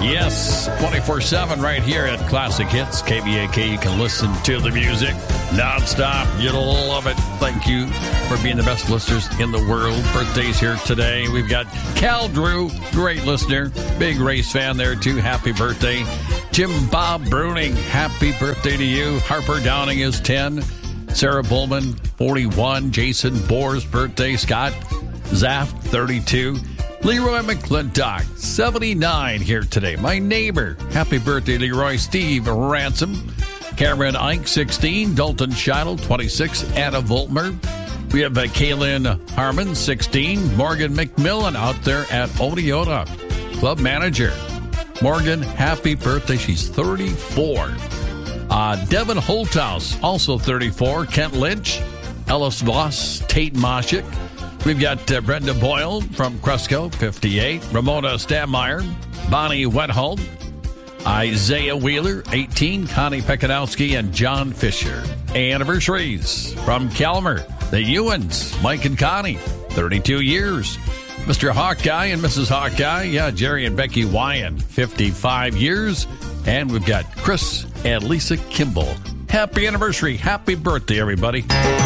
Yes, 24/7 right here at Classic Hits. KBAK, you can listen to the music nonstop. You'll love it. Thank you for being the best listeners in the world. Birthdays here today. We've got Cal Drew, great listener. Big race fan there, too. Happy birthday. Jim Bob Bruning, happy birthday to you. Harper Downing is 10. Sarah Bullman, 41. Jason Bohr's birthday. Scott Zaft, 32. Leroy McClintock, 79 here today. My neighbor, happy birthday, Leroy. Steve Ransom. Cameron Ike, 16. Dalton Scheidel, 26. Anna Voltmer. We have Kaylin Harmon, 16. Morgan McMillan out there at Oneota. Club manager. Morgan, happy birthday. She's 34. Devin Holthouse, also 34. Kent Lynch. Ellis Voss. Tate Moshik. We've got Brenda Boyle from Cresco, 58. Ramona Stammeyer. Bonnie Wethold. Isaiah Wheeler, 18. Connie Pekanowski and John Fisher. Anniversaries from Calmer. The Ewans, Mike and Connie, 32 years. Mr. Hawkeye and Mrs. Hawkeye, yeah, Jerry and Becky Wyan, 55 years. And we've got Chris and Lisa Kimball. Happy anniversary. Happy birthday, everybody.